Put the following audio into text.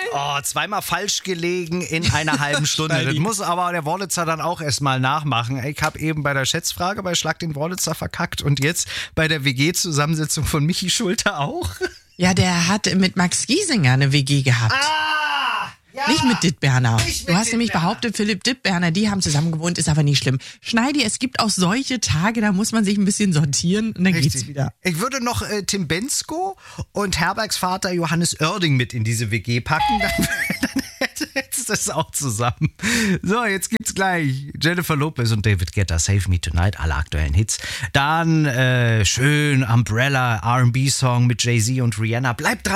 Oh, zweimal falsch gelegen in einer halben Stunde. Das muss aber der Wurlitzer dann auch erstmal nachmachen. Ich habe eben bei der Schätzfrage bei Schlag den Wurlitzer verkackt und jetzt bei der WG-Zusammensetzung von Michi Schulte auch. Ja, der hat mit Max Giesinger eine WG gehabt. Ja, Nicht mit Dittberner. Nicht mit Du hast nämlich Dittberner. behauptet, Philipp Dittberner, die haben zusammen gewohnt, ist aber nicht schlimm. Schneidi, es gibt auch solche Tage, da muss man sich ein bisschen sortieren und dann geht's wieder. Ich würde noch Tim Bensko und Herbergs Vater Johannes Oerding mit in diese WG packen. Dann hättest du das auch zusammen. So, jetzt gibt's gleich Jennifer Lopez und David Guetta, Save Me Tonight, alle aktuellen Hits. Dann schön Umbrella, R&B-Song mit Jay-Z und Rihanna. Bleibt dran.